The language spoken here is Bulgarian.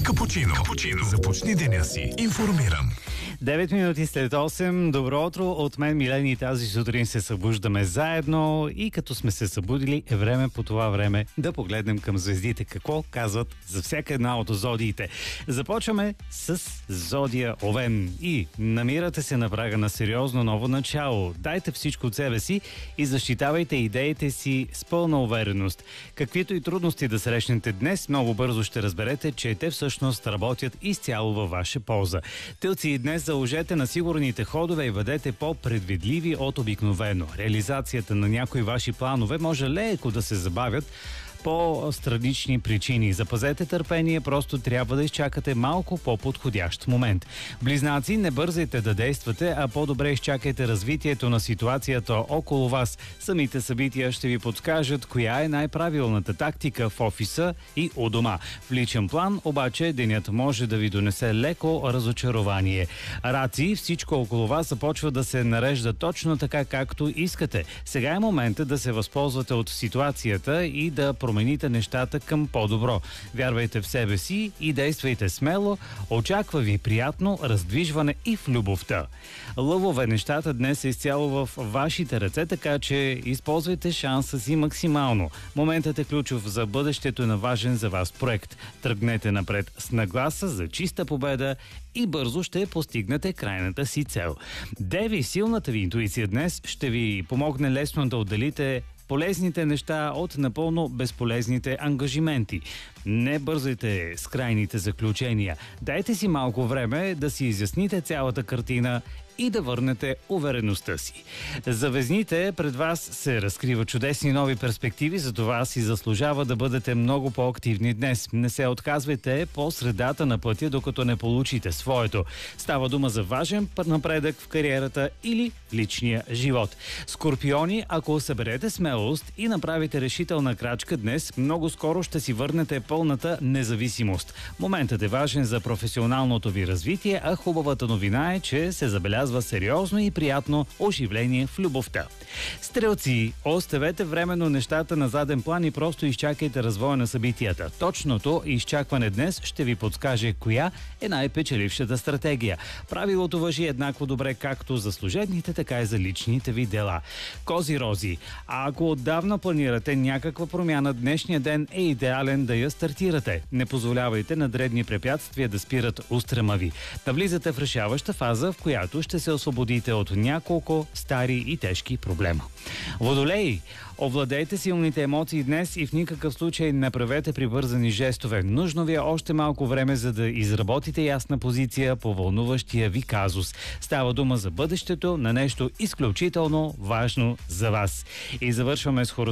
Капучино. Започни деня си информиран. 9 минути след 8. Добро утро от мен, Милени. Тази сутрин се събуждаме заедно и като сме се събудили, е време по това време да погледнем към звездите. Какво казват за всяка една от зодиите. Започваме с зодия Овен и намирате се на прага на сериозно ново начало. Дайте всичко от себе си и защитавайте идеите си с пълна увереност. Каквито и трудности да срещнете днес, много бързо ще разберете, че те всъщност работят изцяло във ваша полза. Телци, днес заложете на сигурните ходове и бъдете по-предвидливи от обикновено. Реализацията на някои ваши планове може леко да се забавят по странични причини. Запазете търпение, просто трябва да изчакате малко по-подходящ момент. Близнаци, не бързайте да действате, а по-добре изчакайте развитието на ситуацията около вас. Самите събития ще ви подскажат коя е най-правилната тактика в офиса и у дома. В личен план, обаче, денят може да ви донесе леко разочарование. Раци, всичко около вас започва да се нарежда точно така, както искате. Сега е момента да се възползвате от ситуацията и да промените нещата към по-добро. Вярвайте в себе си и действайте смело. Очаква ви приятно раздвижване и в любовта. Лъвове, нещата днес са изцяло в вашите ръце, така че използвайте шанса си максимално. Моментът е ключов за бъдещето на важен за вас проект. Тръгнете напред с нагласа за чиста победа и бързо ще постигнете крайната си цел. Деви, силната ви интуиция днес ще ви помогне лесно да отделите полезните неща от напълно безполезните ангажименти. Не бързайте с крайните заключения. Дайте си малко време да си изясните цялата картина и да върнете увереността си. За везните, пред вас се разкриват чудесни нови перспективи, затова си заслужава да бъдете много по-активни днес. Не се отказвайте по средата на пътя, докато не получите своето. Става дума за важен напредък в кариерата или в личния живот. Скорпиони, ако съберете смелост и направите решителна крачка днес, много скоро ще си върнете пълната независимост. Моментът е важен за професионалното ви развитие, а хубавата новина е, че се забелязва сериозно и приятно оживление в любовта. Стрелци, оставете временно нещата на заден план и просто изчакайте развоя на събитията. Точното изчакване днес ще ви подскаже коя е най-печелившата стратегия. Правилото важи еднакво добре както за служебните, така и за личните ви дела. Кози-рози, а ако отдавна планирате някаква промяна, днешния ден е идеален да я стартирате. Не позволявайте на дребни препятствия да спират устрема ви. Навлизате в решаваща фаза, в която ще се освободите от няколко стари и тежки проблема. Водолей, овладейте силните емоции днес и в никакъв случай не правете прибързани жестове. Нужно ви е още малко време, за да изработите ясна позиция по вълнуващия ви казус. Става дума за бъдещето на нещо изключително важно за вас. И завършваме с